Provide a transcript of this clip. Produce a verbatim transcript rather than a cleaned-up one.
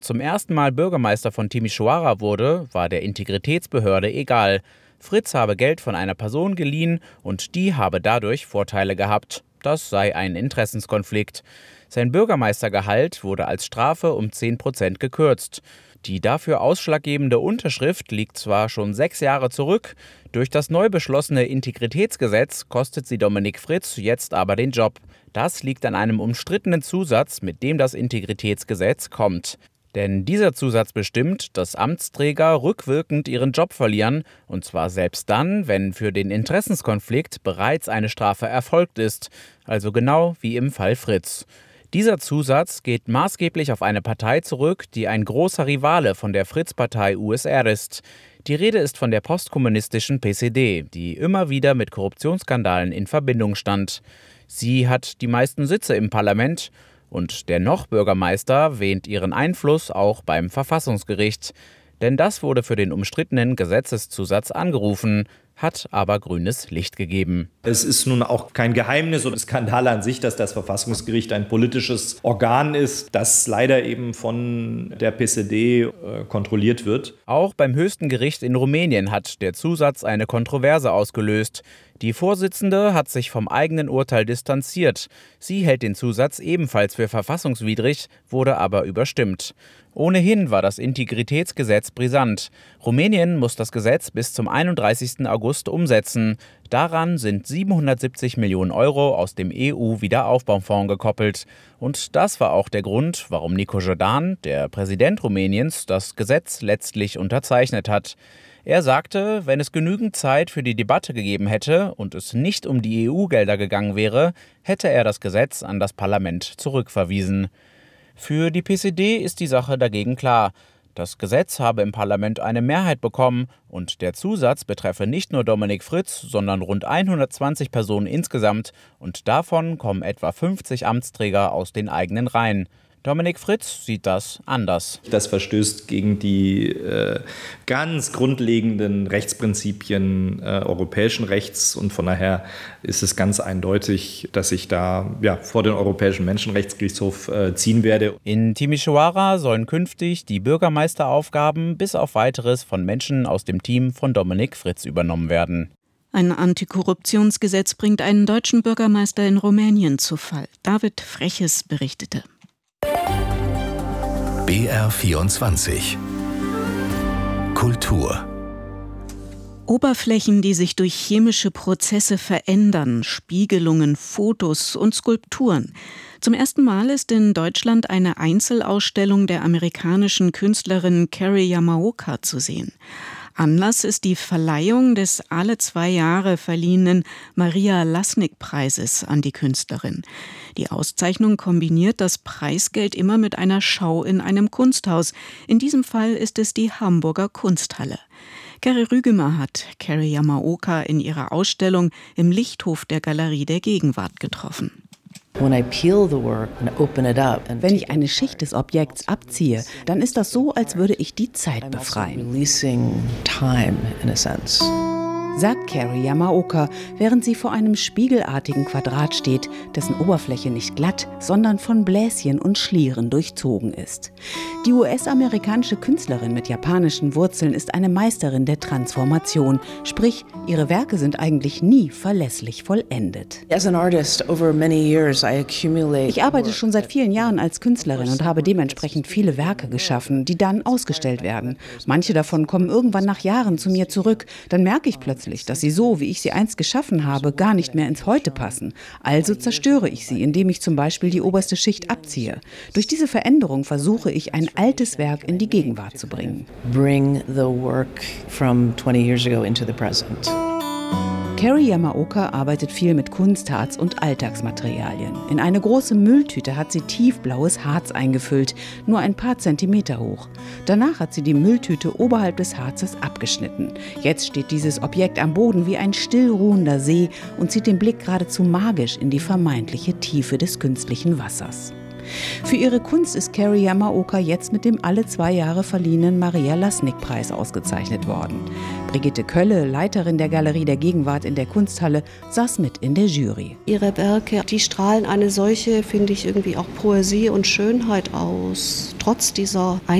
zum ersten Mal Bürgermeister von Timișoara wurde, war der Integritätsbehörde egal. Fritz habe Geld von einer Person geliehen und die habe dadurch Vorteile gehabt. Das sei ein Interessenskonflikt. Sein Bürgermeistergehalt wurde als Strafe um zehn Prozent gekürzt. Die dafür ausschlaggebende Unterschrift liegt zwar schon sechs Jahre zurück, durch das neu beschlossene Integritätsgesetz kostet sie Dominik Fritz jetzt aber den Job. Das liegt an einem umstrittenen Zusatz, mit dem das Integritätsgesetz kommt. Denn dieser Zusatz bestimmt, dass Amtsträger rückwirkend ihren Job verlieren, und zwar selbst dann, wenn für den Interessenskonflikt bereits eine Strafe erfolgt ist, also genau wie im Fall Fritz. Dieser Zusatz geht maßgeblich auf eine Partei zurück, die ein großer Rivale von der Fritz-Partei U S R ist. Die Rede ist von der postkommunistischen P S D, die immer wieder mit Korruptionsskandalen in Verbindung stand. Sie hat die meisten Sitze im Parlament und der Noch-Bürgermeister wähnt ihren Einfluss auch beim Verfassungsgericht. Denn das wurde für den umstrittenen Gesetzeszusatz angerufen, hat aber grünes Licht gegeben. Es ist nun auch kein Geheimnis oder Skandal an sich, dass das Verfassungsgericht ein politisches Organ ist, das leider eben von der P S D äh, kontrolliert wird. Auch beim höchsten Gericht in Rumänien hat der Zusatz eine Kontroverse ausgelöst. Die Vorsitzende hat sich vom eigenen Urteil distanziert. Sie hält den Zusatz ebenfalls für verfassungswidrig, wurde aber überstimmt. Ohnehin war das Integritätsgesetz brisant. Rumänien muss das Gesetz bis zum einunddreißigsten August umsetzen. Daran sind siebenhundertsiebzig Millionen Euro aus dem E U-Wiederaufbaufonds gekoppelt. Und das war auch der Grund, warum Nico Jordan, der Präsident Rumäniens, das Gesetz letztlich unterzeichnet hat. Er sagte, wenn es genügend Zeit für die Debatte gegeben hätte und es nicht um die E U-Gelder gegangen wäre, hätte er das Gesetz an das Parlament zurückverwiesen. Für die P S D ist die Sache dagegen klar. Das Gesetz habe im Parlament eine Mehrheit bekommen und der Zusatz betreffe nicht nur Dominik Fritz, sondern rund hundertzwanzig Personen insgesamt und davon kommen etwa fünfzig Amtsträger aus den eigenen Reihen. Dominik Fritz sieht das anders. Das verstößt gegen die äh, ganz grundlegenden Rechtsprinzipien äh, europäischen Rechts und von daher ist es ganz eindeutig, dass ich da ja, vor den Europäischen Menschenrechtsgerichtshof äh, ziehen werde. In Timișoara sollen künftig die Bürgermeisteraufgaben bis auf Weiteres von Menschen aus dem Team von Dominik Fritz übernommen werden. Ein Antikorruptionsgesetz bringt einen deutschen Bürgermeister in Rumänien zu Fall. David Freches berichtete. B R vierundzwanzig Kultur. Oberflächen, die sich durch chemische Prozesse verändern, Spiegelungen, Fotos und Skulpturen. Zum ersten Mal ist in Deutschland eine Einzelausstellung der amerikanischen Künstlerin Carrie Yamaoka zu sehen. Anlass ist die Verleihung des alle zwei Jahre verliehenen Maria-Lassnig-Preises an die Künstlerin. Die Auszeichnung kombiniert das Preisgeld immer mit einer Schau in einem Kunsthaus. In diesem Fall ist es die Hamburger Kunsthalle. Gary Rügemer hat Carrie Yamaoka in ihrer Ausstellung im Lichthof der Galerie der Gegenwart getroffen. Wenn ich eine Schicht des Objekts abziehe, dann ist das so, als würde ich die Zeit befreien, sagt Carrie Yamaoka, während sie vor einem spiegelartigen Quadrat steht, dessen Oberfläche nicht glatt, sondern von Bläschen und Schlieren durchzogen ist. Die U S-amerikanische Künstlerin mit japanischen Wurzeln ist eine Meisterin der Transformation, sprich, ihre Werke sind eigentlich nie verlässlich vollendet. Ich arbeite schon seit vielen Jahren als Künstlerin und habe dementsprechend viele Werke geschaffen, die dann ausgestellt werden. Manche davon kommen irgendwann nach Jahren zu mir zurück, dann merke ich plötzlich, dass sie so, wie ich sie einst geschaffen habe, gar nicht mehr ins Heute passen. Also zerstöre ich sie, indem ich zum Beispiel die oberste Schicht abziehe. Durch diese Veränderung versuche ich, ein altes Werk in die Gegenwart zu bringen. Bring the work from twenty years ago into the present. Carrie Yamaoka arbeitet viel mit Kunstharz und Alltagsmaterialien. In eine große Mülltüte hat sie tiefblaues Harz eingefüllt, nur ein paar Zentimeter hoch. Danach hat sie die Mülltüte oberhalb des Harzes abgeschnitten. Jetzt steht dieses Objekt am Boden wie ein stillruhender See und zieht den Blick geradezu magisch in die vermeintliche Tiefe des künstlichen Wassers. Für ihre Kunst ist Cary Yamaoka jetzt mit dem alle zwei Jahre verliehenen Maria-Lassnig-Preis ausgezeichnet worden. Brigitte Kölle, Leiterin der Galerie der Gegenwart in der Kunsthalle, saß mit in der Jury. Ihre Werke, die strahlen eine solche, finde ich, irgendwie auch Poesie und Schönheit aus, trotz dieser